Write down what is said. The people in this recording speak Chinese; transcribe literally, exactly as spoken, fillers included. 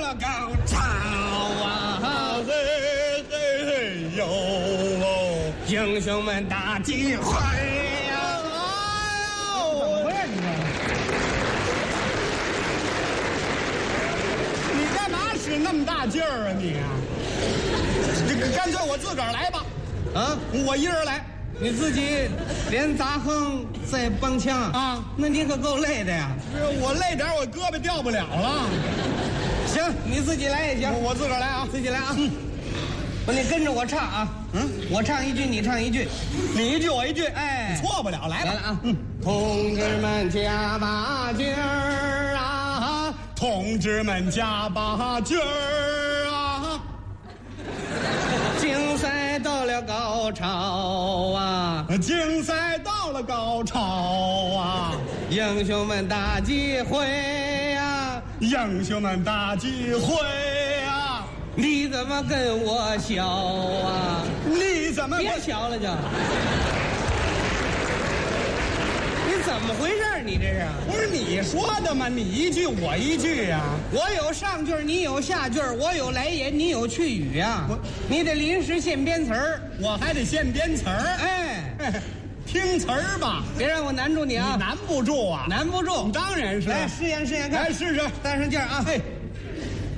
了高潮啊！嘿嘿嘿呦哦，英雄们大集会呀！哎呦，怎么回事你？你干嘛使那么大劲儿啊你啊？这个干脆我自个儿来吧。啊，我一人来。你自己连砸哼再帮腔啊？那你可够累的呀！我累点，我胳膊掉不了了。行，你自己来也行，我自个儿来啊，自己来啊。嗯，不，你跟着我唱啊。嗯，我唱一句，你唱一句，你一句我一句，哎，错不了，来吧。来了啊。嗯，同志们加把劲儿啊！同志们加把劲儿啊！竞赛到了高潮啊！竞赛到了高潮啊！英雄们大集会呀！英雄们大集会呀！你怎么跟我笑啊？你怎么别笑了就？你怎么回事？你这是不是你说的吗？你一句我一句呀、啊！我有上句，你有下句，我有来言，你有去语呀、啊！你得临时现编词儿，我还得现编词儿。哎，听词儿吧，别让我难住你啊！你难不住啊，难不住，当然是。来试验试验看，来试试，带上劲儿啊！嘿。